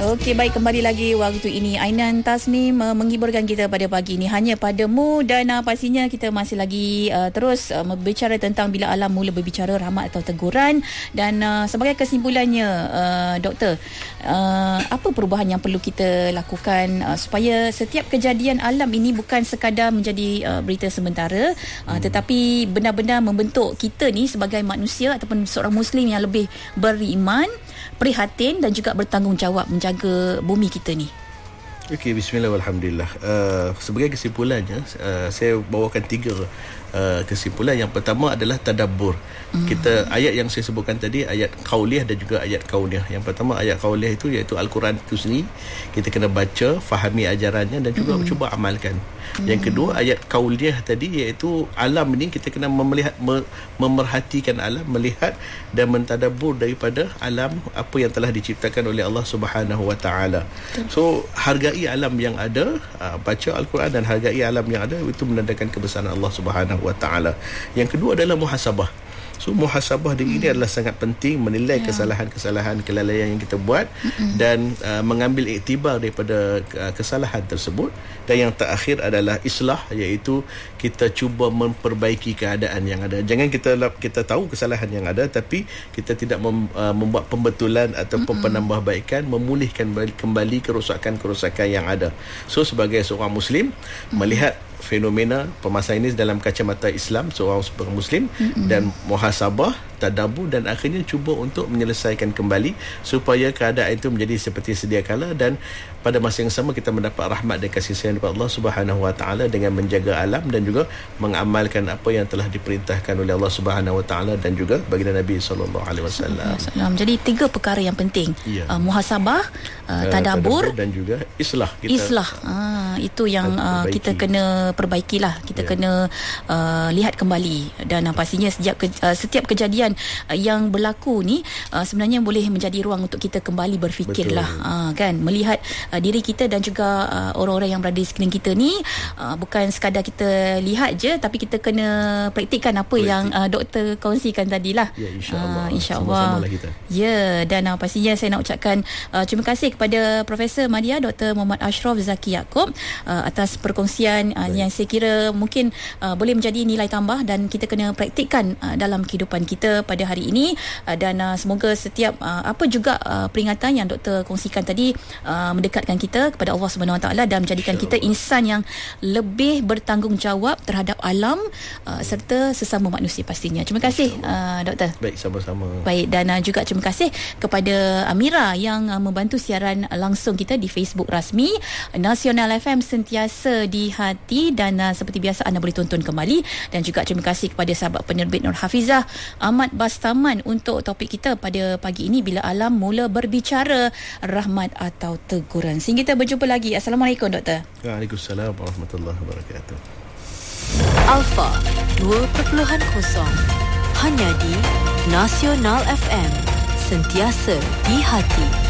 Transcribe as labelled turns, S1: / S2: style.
S1: Okey, baik, kembali lagi waktu ini Ainan Tasnim menghiburkan kita pada pagi ini hanya padamu, dan pastinya kita masih lagi terus berbicara tentang bila alam mula berbicara, rahmat atau teguran. Dan sebagai kesimpulannya, doktor, apa perubahan yang perlu kita lakukan supaya setiap kejadian alam ini bukan sekadar menjadi berita sementara, tetapi benar-benar membentuk kita ni sebagai manusia ataupun seorang Muslim yang lebih beriman, prihatin dan juga bertanggungjawab menjaga bumi kita ni.
S2: Okey, bismillah walhamdulillah. Sebagai kesimpulannya, saya bawakan 3 kesimpulan. Yang pertama adalah tadabbur. Kita ayat yang saya sebutkan tadi, ayat qauliyah dan juga ayat kauniyah. Yang pertama ayat qauliyah itu iaitu Al-Quran itu sendiri, kita kena baca, fahami ajarannya dan juga cuba amalkan. Yang kedua ayat qauliyah tadi iaitu alam ini kita kena memerhatikan alam, melihat dan mentadabbur daripada alam apa yang telah diciptakan oleh Allah Subhanahu Wa Taala. So hargai alam yang ada, baca Al-Quran dan hargai alam yang ada, itu menandakan kebesaran Allah Subhanahu Wa Taala. Yang kedua adalah muhasabah. So muhasabah diri ini adalah sangat penting, menilai kesalahan-kesalahan, kelalaian yang kita buat dan mengambil iktibar daripada kesalahan tersebut. Dan yang terakhir adalah islah, iaitu kita cuba memperbaiki keadaan yang ada. Jangan kita tahu kesalahan yang ada tapi kita tidak membuat pembetulan ataupun penambahbaikan, memulihkan kembali kerosakan-kerosakan yang ada. So sebagai seorang Muslim, melihat fenomena permasalahan ini dalam kacamata Islam, seorang Muslim, dan muhasabah, tadabbur dan akhirnya cuba untuk menyelesaikan kembali supaya keadaan itu menjadi seperti sedia kala, dan pada masa yang sama kita mendapat rahmat dan kasih sayang daripada Allah Subhanahu Wa Taala dengan menjaga alam dan juga mengamalkan apa yang telah diperintahkan oleh Allah Subhanahu Wa Taala dan juga baginda Nabi sallallahu alaihi wasallam.
S1: Jadi 3 perkara yang penting. Muhasabah, tadabbur dan juga islah. Itu yang kita kena perbaikilah, kita kena lihat kembali. Dan pastinya setiap kejadian yang berlaku ni sebenarnya boleh menjadi ruang untuk kita kembali berfikirlah, kan, melihat diri kita dan juga orang-orang yang berada di sekeliling kita ni, bukan sekadar kita lihat je, tapi kita kena praktikkan apa yang doktor kongsikan tadilah. Ya, insya-Allah. Sama-sama kita. Ya, dan pastinya saya nak ucapkan terima kasih kepada Profesor Madya Dr. Muhammad Ashraf Zaki Yaakob atas perkongsian yang saya kira mungkin boleh menjadi nilai tambah dan kita kena praktikkan dalam kehidupan kita pada hari ini. Dan semoga setiap apa juga peringatan yang doktor kongsikan tadi mendekatkan kita kepada Allah Subhanahu Wa Taala dan menjadikan kita insan yang lebih bertanggungjawab terhadap alam serta sesama manusia pastinya. Terima kasih doktor.
S2: Baik, sama-sama.
S1: Baik, dan juga terima kasih kepada Amira yang membantu siaran langsung kita di Facebook rasmi Nasional FM, sentiasa di hati. Dan seperti biasa anda boleh tonton kembali. Dan juga terima kasih kepada sahabat penerbit Nur Hafizah Ahmad Bastaman untuk topik kita pada pagi ini, bila alam mula berbicara, rahmat atau teguran. Sehingga kita berjumpa lagi. Assalamualaikum doktor.
S2: Waalaikumsalam warahmatullahi wabarakatuh.
S3: Alpha 2.0 hanya di Nasional FM, sentiasa di hati.